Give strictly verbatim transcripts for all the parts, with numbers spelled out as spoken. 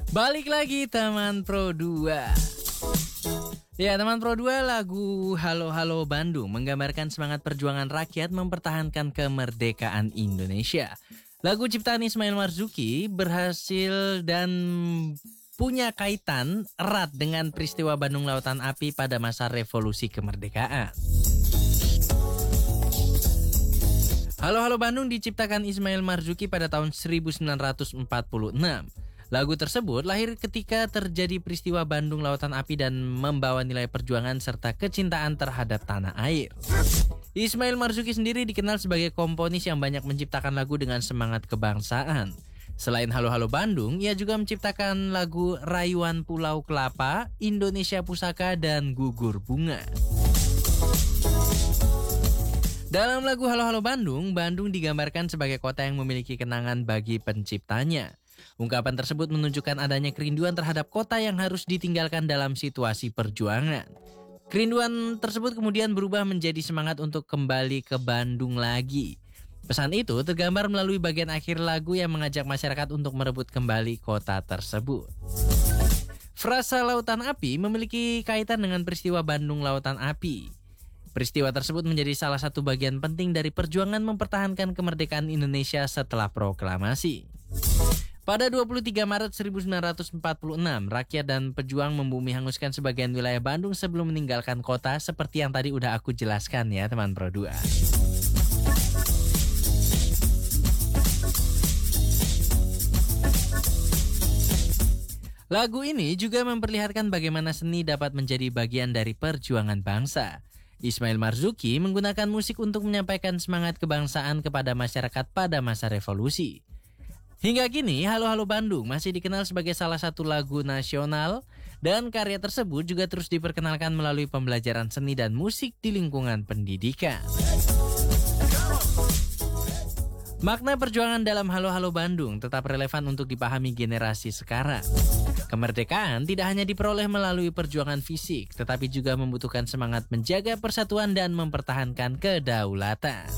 Balik lagi teman Pro dua. Ya teman Pro dua, lagu Halo Halo Bandung menggambarkan semangat perjuangan rakyat mempertahankan kemerdekaan Indonesia. Lagu ciptaan Ismail Marzuki berhasil dan punya kaitan erat dengan peristiwa Bandung Lautan Api pada masa revolusi kemerdekaan. Halo Halo Bandung diciptakan Ismail Marzuki pada tahun seribu sembilan ratus empat puluh enam. Lagu tersebut lahir ketika terjadi peristiwa Bandung Lautan Api dan membawa nilai perjuangan serta kecintaan terhadap tanah air. Ismail Marzuki sendiri dikenal sebagai komponis yang banyak menciptakan lagu dengan semangat kebangsaan. Selain Halo Halo Bandung, ia juga menciptakan lagu Rayuan Pulau Kelapa, Indonesia Pusaka, dan Gugur Bunga. Dalam lagu Halo Halo Bandung, Bandung digambarkan sebagai kota yang memiliki kenangan bagi penciptanya. Ungkapan tersebut menunjukkan adanya kerinduan terhadap kota yang harus ditinggalkan dalam situasi perjuangan. Kerinduan tersebut kemudian berubah menjadi semangat untuk kembali ke Bandung lagi. Pesan itu tergambar melalui bagian akhir lagu yang mengajak masyarakat untuk merebut kembali kota tersebut. Frasa Lautan Api memiliki kaitan dengan peristiwa Bandung Lautan Api. Peristiwa tersebut menjadi salah satu bagian penting dari perjuangan mempertahankan kemerdekaan Indonesia setelah proklamasi. Pada dua puluh tiga Maret seribu sembilan ratus empat puluh enam, rakyat dan pejuang membumi hanguskan sebagian wilayah Bandung sebelum meninggalkan kota seperti yang tadi udah aku jelaskan ya teman Pro dua. Lagu ini juga memperlihatkan bagaimana seni dapat menjadi bagian dari perjuangan bangsa. Ismail Marzuki menggunakan musik untuk menyampaikan semangat kebangsaan kepada masyarakat pada masa revolusi. Hingga kini, Halo Halo Bandung masih dikenal sebagai salah satu lagu nasional dan karya tersebut juga terus diperkenalkan melalui pembelajaran seni dan musik di lingkungan pendidikan. Makna perjuangan dalam Halo Halo Bandung tetap relevan untuk dipahami generasi sekarang. Kemerdekaan tidak hanya diperoleh melalui perjuangan fisik, tetapi juga membutuhkan semangat menjaga persatuan dan mempertahankan kedaulatan.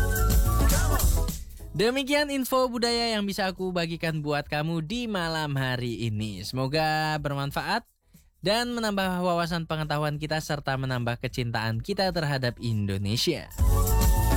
Demikian info budaya yang bisa aku bagikan buat kamu di malam hari ini. Semoga bermanfaat dan menambah wawasan pengetahuan kita serta menambah kecintaan kita terhadap Indonesia.